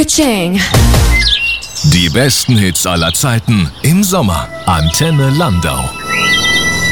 Ka-ching. Die besten Hits aller Zeiten im Sommer. Antenne Landau.